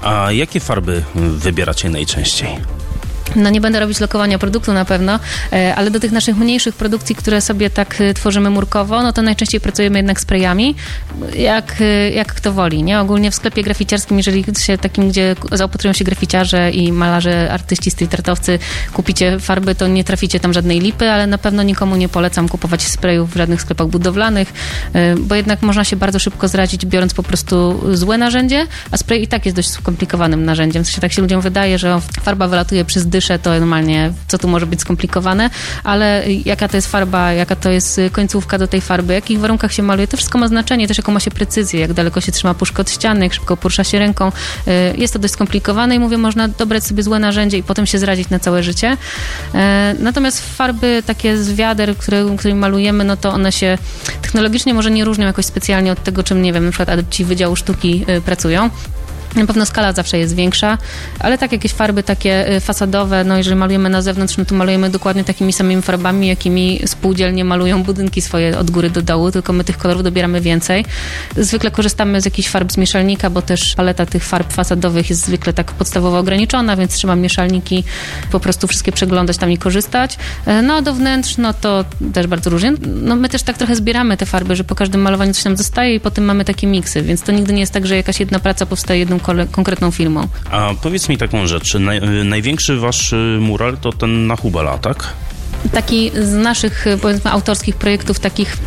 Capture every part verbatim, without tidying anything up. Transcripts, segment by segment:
A jakie farby wybieracie najczęściej? No nie będę robić lokowania produktu na pewno, ale do tych naszych mniejszych produkcji, które sobie tak tworzymy murkowo, no to najczęściej pracujemy jednak sprayami, jak, jak kto woli, nie? Ogólnie w sklepie graficiarskim, jeżeli się takim, gdzie zaopatrują się graficiarze i malarze, artyści, street artowcy, kupicie farby, to nie traficie tam żadnej lipy, ale na pewno nikomu nie polecam kupować sprayów w żadnych sklepach budowlanych, bo jednak można się bardzo szybko zrazić, biorąc po prostu złe narzędzie, a spray i tak jest dość skomplikowanym narzędziem. W sensie tak się ludziom wydaje, że farba wylatuje przez dyszę, to normalnie, co tu może być skomplikowane, ale jaka to jest farba, jaka to jest końcówka do tej farby, w jakich warunkach się maluje, to wszystko ma znaczenie, też jaką ma się precyzję, jak daleko się trzyma puszkę od ściany, jak szybko porusza się ręką. Jest to dość skomplikowane i mówię, można dobrać sobie złe narzędzie i potem się zrazić na całe życie. Natomiast farby takie z wiader, które, którymi malujemy, no to one się technologicznie może nie różnią jakoś specjalnie od tego, czym, nie wiem, na przykład adepci Wydziału Sztuki pracują. Na pewno skala zawsze jest większa, ale tak jakieś farby takie fasadowe, no jeżeli malujemy na zewnątrz, no to malujemy dokładnie takimi samymi farbami, jakimi spółdzielnie malują budynki swoje od góry do dołu, tylko my tych kolorów dobieramy więcej. Zwykle korzystamy z jakichś farb z mieszalnika, bo też paleta tych farb fasadowych jest zwykle tak podstawowo ograniczona, więc trzeba mieszalniki po prostu wszystkie przeglądać tam i korzystać. No a do wnętrz, no to też bardzo różnie. No my też tak trochę zbieramy te farby, że po każdym malowaniu coś nam zostaje i potem mamy takie miksy, więc to nigdy nie jest tak, że jakaś jedna praca powstaje jedną konkretną firmą. A powiedz mi taką rzecz, czy naj, największy wasz mural to ten na Hubala, tak? Taki z naszych, powiedzmy, autorskich projektów, takich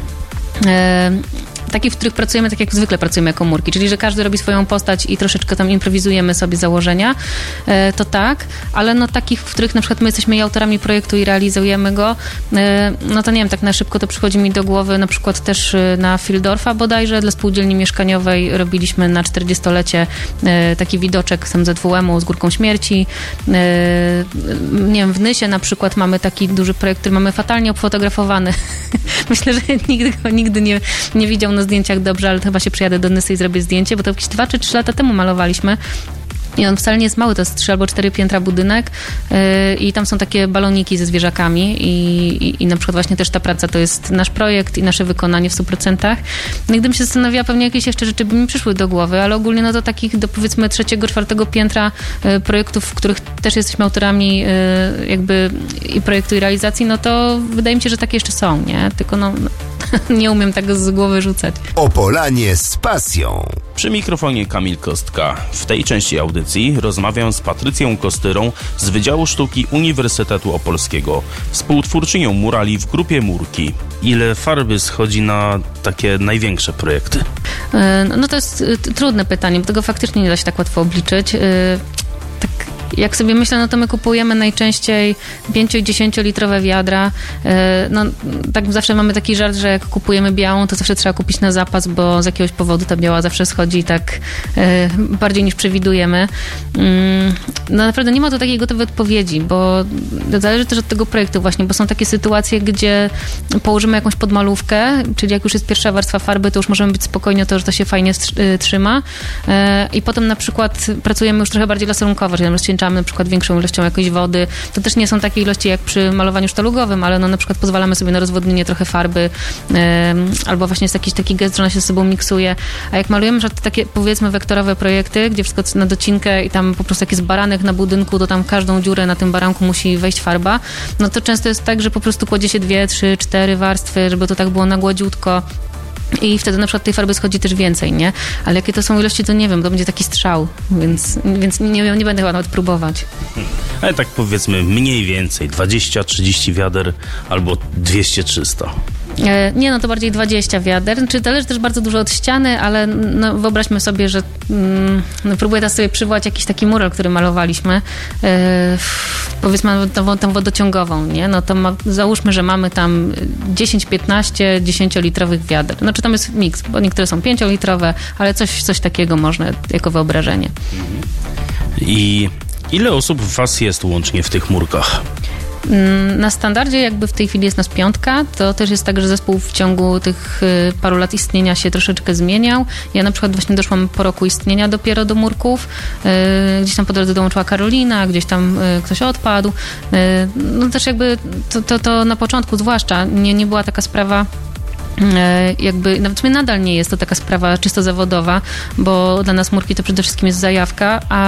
e, takich, w których pracujemy tak jak zwykle pracujemy jako murki, czyli że każdy robi swoją postać i troszeczkę tam improwizujemy sobie założenia, e, to tak, ale no takich, w których na przykład my jesteśmy i autorami projektu i realizujemy go, e, no to nie wiem, tak na szybko to przychodzi mi do głowy, na przykład też na Fildorfa bodajże, dla spółdzielni mieszkaniowej robiliśmy na czterdziestolecie e, taki widoczek tam ze dwu emu z Górką Śmierci. E, nie wiem, w Nysie na przykład mamy taki duży projekt, który mamy fatalnie obfotografowany. Myślę, że nigdy go nigdy nie, nie widział na zdjęciach dobrze, ale to chyba się przyjadę do Nysy i zrobię zdjęcie, bo to jakieś dwa czy trzy lata temu malowaliśmy. I on wcale nie jest mały, to jest trzy albo cztery piętra budynek yy, i tam są takie baloniki ze zwierzakami i, i, i na przykład właśnie też ta praca to jest nasz projekt i nasze wykonanie w stu procentach. No i gdybym się zastanawiała, pewnie jakieś jeszcze rzeczy by mi przyszły do głowy, ale ogólnie no to takich do powiedzmy trzeciego, czwartego piętra yy, projektów, w których też jesteśmy autorami yy, jakby i projektu i realizacji, no to wydaje mi się, że takie jeszcze są, nie? Tylko no, no nie umiem tego z głowy rzucać. Opolanie z pasją. Przy mikrofonie Kamil Kostka. W tej części audycji rozmawiam z Patrycją Kostyrą z Wydziału Sztuki Uniwersytetu Opolskiego, współtwórczynią murali w grupie Murki. Ile farby schodzi na takie największe projekty? No to jest trudne pytanie, bo tego faktycznie nie da się tak łatwo obliczyć. Tak jak sobie myślę, no to my kupujemy najczęściej pięcio- i dziesięciolitrowe wiadra. No tak zawsze mamy taki żart, że jak kupujemy białą, to zawsze trzeba kupić na zapas, bo z jakiegoś powodu ta biała zawsze schodzi tak bardziej niż przewidujemy. No naprawdę nie ma tu takiej gotowej odpowiedzi, bo zależy też od tego projektu właśnie, bo są takie sytuacje, gdzie położymy jakąś podmalówkę, czyli jak już jest pierwsza warstwa farby, to już możemy być spokojni o to, że to się fajnie trzyma i potem na przykład pracujemy już trochę bardziej laserunkowo, czyli rozcieńczamy na przykład większą ilością jakiejś wody. To też nie są takie ilości jak przy malowaniu sztalugowym, ale no na przykład pozwalamy sobie na rozwodnienie trochę farby albo właśnie jest jakiś taki gest, że ona się z sobą miksuje. A jak malujemy że takie powiedzmy wektorowe projekty, gdzie wszystko na docinkę i tam po prostu jak jest baranek na budynku, to tam każdą dziurę na tym baranku musi wejść farba, no to często jest tak, że po prostu kładzie się dwie, trzy, cztery warstwy, żeby to tak było na gładziutko. I wtedy na przykład tej farby schodzi też więcej, nie? Ale jakie to są ilości, to nie wiem, to będzie taki strzał, więc, więc nie, nie będę chyba nawet próbować. Ale tak powiedzmy mniej więcej, dwadzieścia trzydzieści wiader albo dwieście trzysta. Nie, no to bardziej dwadzieścia wiader. Czy zależy też bardzo dużo od ściany, ale no wyobraźmy sobie, że mm, no próbuję teraz sobie przywołać jakiś taki mural, który malowaliśmy. Yy, powiedzmy tą, tą wodociągową, nie? No to ma, załóżmy, że mamy tam dziesięć piętnaście dziesięciolitrowych wiader. No czy tam jest miks, bo niektóre są pięciolitrowe, ale coś, coś takiego można jako wyobrażenie. I ile osób w was jest łącznie w tych murkach? Na standardzie jakby w tej chwili jest nas piątka, to też jest tak, że zespół w ciągu tych paru lat istnienia się troszeczkę zmieniał. Ja na przykład właśnie doszłam po roku istnienia dopiero do murków. Gdzieś tam po drodze dołączyła Karolina, gdzieś tam ktoś odpadł. No też jakby to, to, to na początku zwłaszcza nie, nie była taka sprawa jakby, nawet nadal nie jest to taka sprawa czysto zawodowa, bo dla nas murki to przede wszystkim jest zajawka, a